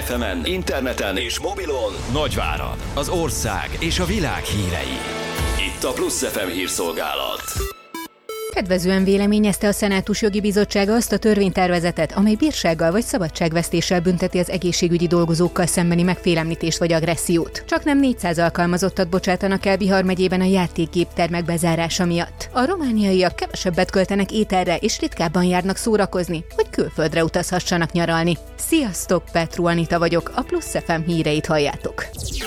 FM-en, interneten és mobilon Nagyvárad, az ország és a világ hírei. Itt a Plusz FM hírszolgálat. Kedvezően véleményezte a Szenátus Jogi Bizottsága azt a törvénytervezetet, amely bírsággal vagy szabadságvesztéssel bünteti az egészségügyi dolgozókkal szembeni megfélemlítést vagy agressziót. Csaknem 400 alkalmazottat bocsátanak el Bihar megyében a játékgéptermek bezárása miatt. A romániaiak kevesebbet költenek ételre és ritkábban járnak szórakozni, hogy külföldre utazhassanak nyaralni. Sziasztok, Petru Anita vagyok, a Plusz FM híreit halljátok.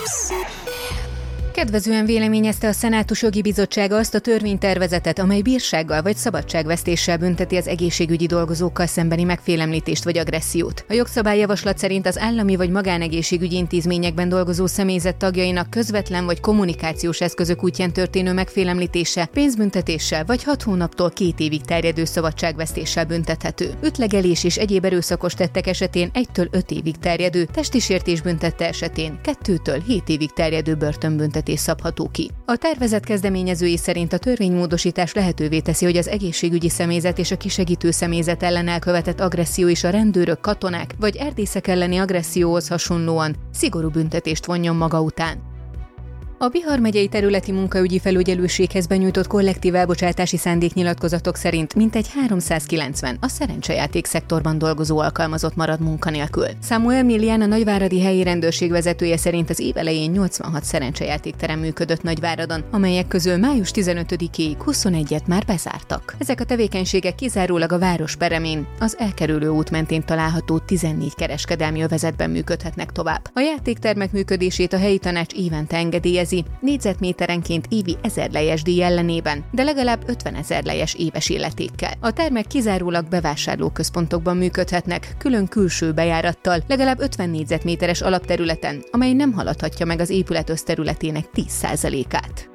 Kedvezően véleményezte a Szenátus Jogi Bizottsága azt a törvénytervezetet, amely bírsággal vagy szabadságvesztéssel bünteti az egészségügyi dolgozókkal szembeni megfélemlítést vagy agressziót. A jogszabályjavaslat szerint az állami vagy magánegészségügyi intézményekben dolgozó személyzet tagjainak közvetlen vagy kommunikációs eszközök útján történő megfélemlítése pénzbüntetéssel vagy 6 hónaptól 2 évig terjedő szabadságvesztéssel büntethető. Ütlegelés és egyéb erőszakos tettek esetén 1-től 5 évig terjedő, testi sértés büntette esetén 2-től 7 évig terjedő börtönbüntetés szabható ki. A tervezet kezdeményezői szerint a törvénymódosítás lehetővé teszi, hogy az egészségügyi személyzet és a kisegítő személyzet ellen elkövetett agresszió és a rendőrök, katonák vagy erdészek elleni agresszióhoz hasonlóan szigorú büntetést vonjon maga után. A Bihar megyei területi munkaügyi felügyelőséghez benyújtott kollektív elbocsátási szándéknyilatkozatok szerint mintegy 390 a szerencsejáték szektorban dolgozó alkalmazott marad munkanélkül. Samuel Millián, a nagyváradi helyi rendőrség vezetője szerint az év elején 86 szerencsejátékterem működött Nagyváradon, amelyek közül május 15-éig 21-et már bezártak. Ezek a tevékenységek kizárólag a város peremén, az elkerülő út mentén található 14 kereskedelmi övezetben működhetnek tovább. A játéktermek működését a helyi tanács évente engedélyezi, négyzetméterenként évi 1000 lejes díj ellenében, de legalább 50 000 lejes éves illetékkel. A termek kizárólag bevásárlóközpontokban működhetnek, külön külső bejárattal, legalább 50 négyzetméteres alapterületen, amely nem haladhatja meg az épület összterületének 10%-át.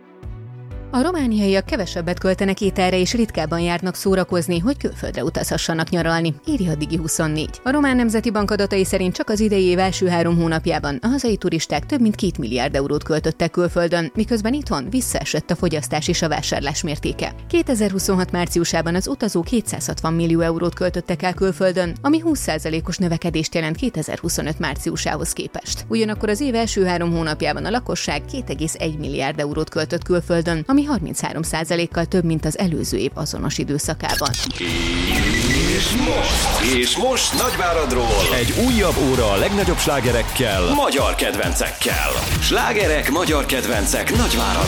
A romániaiak kevesebbet költenek ételre és ritkábban járnak szórakozni, hogy külföldre utazhassanak nyaralni, írja a Digi24. A Román Nemzeti Bank adatai szerint csak az idei év első 3 hónapjában a hazai turisták több mint 2 milliárd eurót költöttek külföldön, miközben itthon visszaesett a fogyasztás és a vásárlás mértéke. 2026 márciusában az utazók 760 millió eurót költöttek el külföldön, ami 20%-os növekedést jelent 2025 márciusához képest. Ugyanakkor az év első 3 hónapjában a lakosság 2,1 milliárd eurót költött külföldön, ami 33%-kal több, mint az előző év azonos időszakában. És most Nagyváradról egy újabb óra a legnagyobb slágerekkel, magyar kedvencekkel. Slágerek, magyar kedvencek Nagyváradról.